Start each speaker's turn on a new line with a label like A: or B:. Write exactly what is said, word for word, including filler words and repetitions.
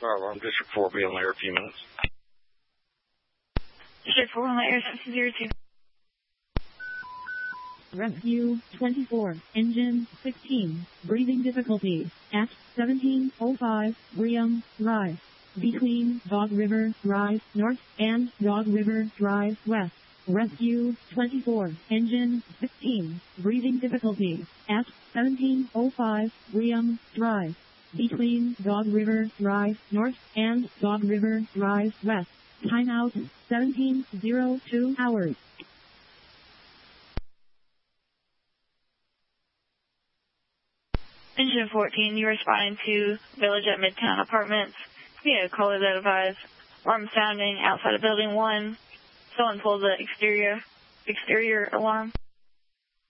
A: Alarm District four will be on there in a few minutes.
B: District four on the air, seven zero two.
C: Rescue twenty-four, engine sixteen, breathing difficulties at seventeen oh five William Drive, between Dog River Drive North and Dog River Drive West. Rescue twenty-four, engine sixteen, breathing difficulties at seventeen oh five William Drive, between Dog River Drive North and Dog River Drive West. Timeout seventeen oh two hours.
B: Engine fourteen, you are responding to Village at Midtown Apartments. We have a caller that advised alarm sounding outside of Building one. Someone pulled the exterior exterior alarm.